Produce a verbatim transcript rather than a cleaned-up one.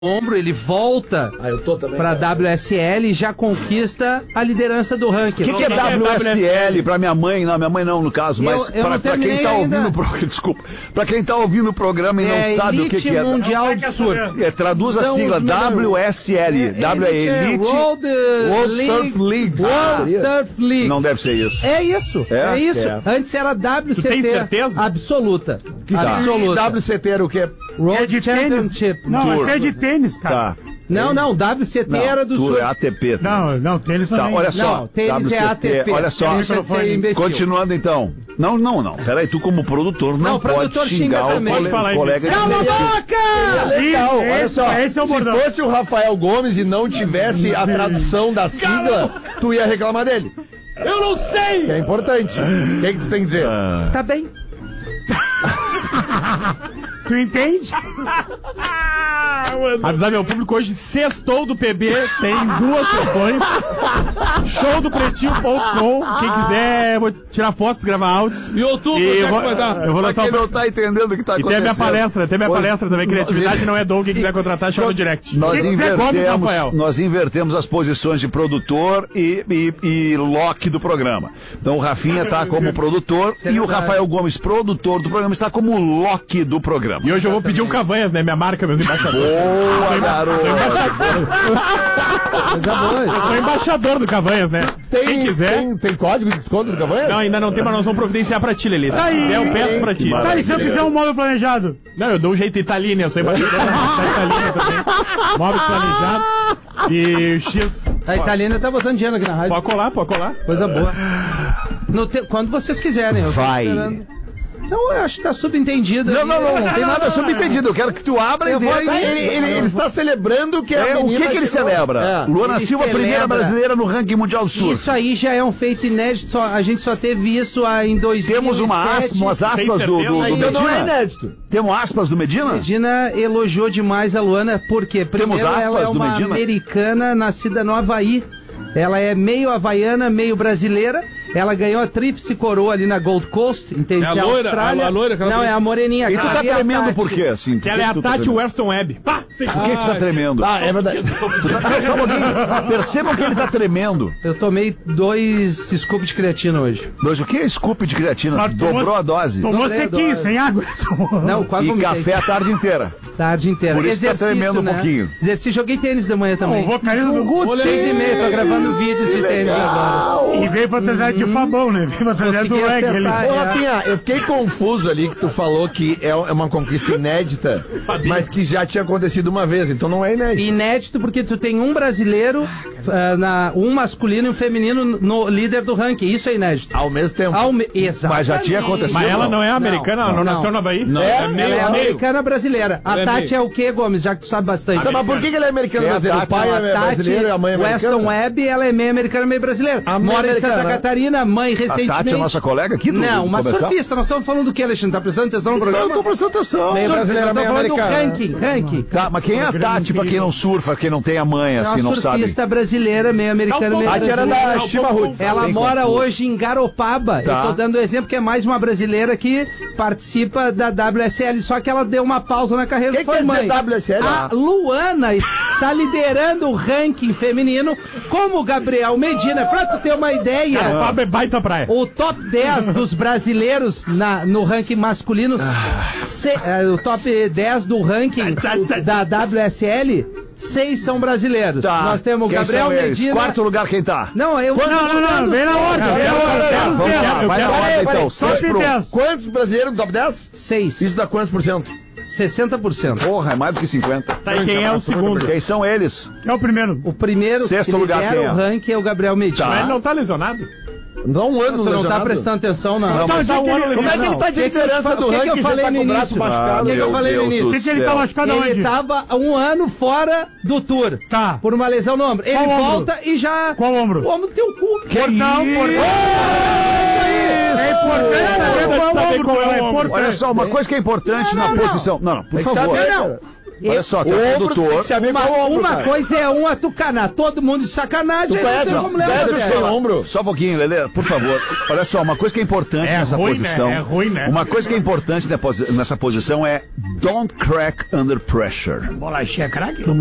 ombro, ele volta ah, eu tô também, pra cara. W S L e já conquista a liderança do ranking. O que, que é W S L pra minha mãe? Não, minha mãe não, no caso, mas Eu- eu pra, não pra quem terminei tá ainda. ouvindo o programa, desculpa, pra quem tá ouvindo o programa e não É sabe o que, Elite que é. Mundial de Surf. É, traduz a São sigla os melhores. W S L. É, W é é Elite. World, World League, Surf League. World Ah, Surf League. Não deve ser isso. É isso, É? é, isso. É. Antes era W C T. Tu tem certeza? Absoluta. Que Absoluta. W C T era o quê? World É de tênis. Championship. Não, Tour. esse é de tênis, cara. Tá. Não, não, W C T Não, era do tu surf. é A T P. Tá, Não, não, tênis tá também. olha só. Não, tênis é W C T, A T P. olha só. Deixa de ser imbecil. Continuando então. Não, não, não. Peraí, tu como produtor não, Não, o pode produtor xingar xinga o também. cole- Pode falar colega de Cala a imbecil. boca! Legal, Esse- olha só. esse é o se bordão. fosse o Rafael Gomes e não tivesse a tradução da sigla, tu ia reclamar dele. Eu não sei! Que é importante. O que, é que tu tem que dizer? Tá bem. Tu entende? Avisar meu público, hoje sextou do P B, tem duas sessões. Show do pretinho ponto com. Quem quiser, vou tirar fotos, gravar áudios. Em outubro, E onde é eu que vou, vai dar? eu vou Pra lançar quem o... não tá entendendo o que tá E tem a acontecendo. minha palestra, tem a minha Hoje- palestra também, criatividade nós- não é dom, quem quiser contratar, chama no direct. Nós Quem quiser, Gomes, invertemos, Rafael. nós invertemos as posições de produtor e, e, e Loki do programa. Então o Rafinha tá como produtor é e o verdade. Rafael Gomes, produtor do programa, está como Loki do programa. E hoje eu vou pedir um Cavanhas, né? Minha marca, meus embaixadores. Boa, garoto! Coisa boa. Eu sou embaixador do Cavanhas, né? Quem quiser. Tem, tem código de desconto do Cavanha? Não, ainda não tem, mas nós vamos providenciar pra ti, Lelê. Se Tá aí. quiser, eu peço pra ti. Tá, e se eu quiser um móvel planejado? Não, eu dou um jeito Italina, eu sou embaixador da Italina também. Móveis planejados. E X. A italiana tá botando dinheiro aqui na rádio. Pode colar, pode colar. Coisa boa. No te- Quando vocês quiserem. Eu tô Vai. esperando. Então eu acho que tá subentendido. Não, aí. não, não, não tem nada subentendido. Eu quero que tu abra e Eu vou dê. abrir. Ele, ele, ele está celebrando que a É, o menina que, que ele chegou- celebra? É. Luana Ele Silva, primeira celebra. brasileira no ranking mundial do surf. Isso aí já é um feito inédito. Só, a gente só teve isso ah, em dois mil e sete. Temos uma aspa, umas aspas do, do, do Então Medina. não é inédito. Temos aspas do Medina? Medina elogiou demais a Luana, porque primeiro Temos aspas ela é do uma Medina? americana nascida no Havaí. Ela é meio havaiana, meio brasileira. Ela ganhou a tríplice coroa ali na Gold Coast, entende? É a loira? Austrália. A loira, aquela Não, loira. é a moreninha. E tu tá Aquela- tremendo Tati. por quê, assim? Por Que ela é que a tu tá Tati tremendo? Weston Webb. Pá! Sim. Por que que tu tá tremendo? Ah, é verdade. Tu tá- não, só um pouquinho. Percebam que ele tá tremendo. Eu tomei dois scoops de creatina hoje. Mas o que é scoop de creatina? Mas tomou- Dobrou a dose. Tomou Dobrei a sequinho, dose. sem água. Não, quase E vomitei. café a tarde inteira. Tarde inteira. Por isso tá tremendo um né? pouquinho. Exercício, joguei tênis de manhã também. O vocalismo do Seis e meia, tô gravando vídeos de tênis agora. E veio fantasiar de Fabão, né? Veio fantasiar do Consegui reggae. Ele... acertar, Ô, é. Rafinha, eu fiquei confuso ali que tu falou que é uma conquista inédita, mas que já tinha acontecido uma vez, então não é inédito. Inédito porque tu tem um brasileiro, ah, na, um masculino e um feminino no líder do ranking. Isso é inédito. Ao mesmo tempo. Ao me... Exatamente. Mas já tinha acontecido. Mas ela não é americana, ela não, não. nasceu no Havaí? Não, É? é, Ela meio, é meio. americana brasileira. A Ela é Tati é o quê, Gomes? Já que tu sabe bastante. Tá, mas por que que ele é americano Quem é a brasileiro? O Tati? pai A é Tati brasileiro e a mãe é americana? Weston Webb, ela é meio americana, meio brasileira. A mãe Mora em Santa americana. Catarina, mãe A recentemente. Tati é nossa colega aqui do Não, do uma comercial? surfista. Nós estamos falando do que, Alexandre? Tá prestando atenção no Não, programa? eu tô prestando atenção. Meio Surfista, brasileira, nós meio estamos falando do americana. ranking, ranking. Tá, mas quem é a Tati pra quem não surfa, quem não tem a mãe, É assim, uma não sabe? surfista brasileira, meio americana, meio Tati era brasileira. da Shima Roots. Ela Bem mora confuso. hoje em Garopaba. Tá. Eu tô dando o exemplo que é mais uma brasileira que participa da W S L, só que ela deu uma pausa na carreira. Quem foi quer dizer mãe. W S L? A Luana está liderando o ranking feminino, como o Gabriel Medina. Pra tu ter uma ideia, O Pablo é baita praia. o top dez dos brasileiros na, no ranking masculino, se- eh, o top dez do ranking da W S L, seis são brasileiros. Tá. Nós temos o Quem Gabriel são eles? Medina. Quarto lugar quem tá? Não, eu Não, não, não, vem na ordem, vem na ordem. Tá, Vamos vamos lá, ver. vai na Eu ordem quero- então. Seis Top pro... dez. Quantos brasileiros no top dez? Seis. Isso dá quantos por cento? sessenta por cento. Porra, é mais do que cinquenta. Tá, e quem é o segundo? Quem são eles? É o primeiro. O primeiro Sexto que lugar, lidera quem é? o ranking é o Gabriel Medina. Mas ele não tá lesionado? Não, um ano Tu não tá lesionado. prestando atenção, não. Não, Então, mas tá um ano Como é que ele lesionado. tá de Que que eu liderança fa- do que que ranking eu e você falei tá no com o braço início? machucado? O que que eu Meu falei no Deus início? do Por que que ele tá céu. machucado Ele onde? tava um ano fora do tour. Tá. Por uma lesão no ombro. Ele Qual ombro? volta e já... Qual ombro? O ombro do teu cu. Portão, portão. É importante saber qual é o ombro, qual é o é ombro. importante. Olha só, uma coisa que é importante na posição. Não, não, por Tem que favor. saber, Não, cara. Olha só, tu é produtor. Uma, uma coisa é um atucanar, todo mundo de sacanagem. Tu conhece, não tem como levar conhece a o sério. seu ombro? Só um pouquinho, Lelê, por favor. Olha só, uma coisa que é importante É nessa ruim, né? posição. É ruim, né? Uma coisa que é importante nessa posição é don't crack under pressure. Bolachinha craque?